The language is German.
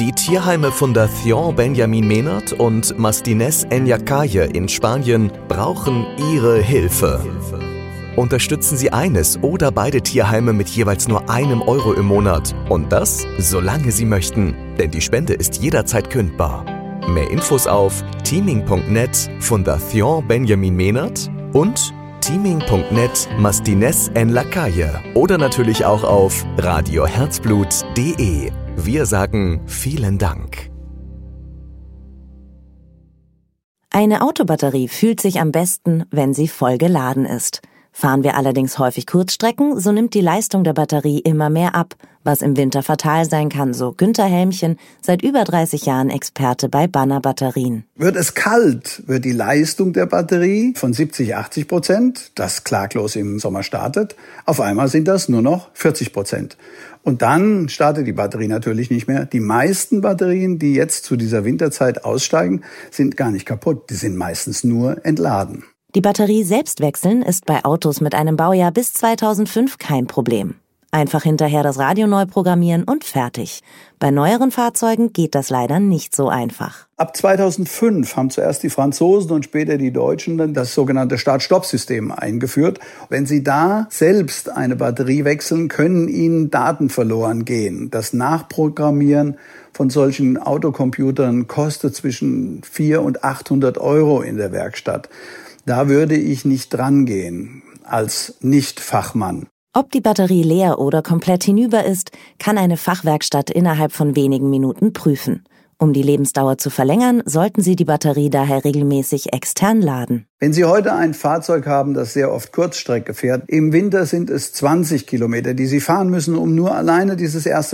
Die Tierheime Fundación Benjamin Menard und Mastines en la Calle in Spanien brauchen Ihre Hilfe. Unterstützen Sie eines oder beide Tierheime mit jeweils nur €1 im Monat. Und das, solange Sie möchten. Denn die Spende ist jederzeit kündbar. Mehr Infos auf teaming.net Fundación Benjamin Menard und teaming.net Mastines en la Calle oder natürlich auch auf radioherzblut.de. Wir sagen vielen Dank. Eine Autobatterie fühlt sich am besten, wenn sie voll geladen ist. Fahren wir allerdings häufig Kurzstrecken, so nimmt die Leistung der Batterie immer mehr ab, was im Winter fatal sein kann, so Günther Helmchen, seit über 30 Jahren Experte bei Banner Batterien. Wird es kalt, wird die Leistung der Batterie von 70-80%, das klaglos im Sommer startet, auf einmal sind das nur noch 40%. Und dann startet die Batterie natürlich nicht mehr. Die meisten Batterien, die jetzt zu dieser Winterzeit aussteigen, sind gar nicht kaputt, die sind meistens nur entladen. Die Batterie selbst wechseln ist bei Autos mit einem Baujahr bis 2005 kein Problem. Einfach hinterher das Radio neu programmieren und fertig. Bei neueren Fahrzeugen geht das leider nicht so einfach. Ab 2005 haben zuerst die Franzosen und später die Deutschen dann das sogenannte Start-Stopp-System eingeführt. Wenn Sie da selbst eine Batterie wechseln, können Ihnen Daten verloren gehen. Das Nachprogrammieren von solchen Autocomputern kostet zwischen 400 und 800 € in der Werkstatt. Da würde ich nicht dran gehen, als Nicht-Fachmann. Ob die Batterie leer oder komplett hinüber ist, kann eine Fachwerkstatt innerhalb von wenigen Minuten prüfen. Um die Lebensdauer zu verlängern, sollten Sie die Batterie daher regelmäßig extern laden. Wenn Sie heute ein Fahrzeug haben, das sehr oft Kurzstrecke fährt, im Winter sind es 20 Kilometer, die Sie fahren müssen, um nur alleine dieses erste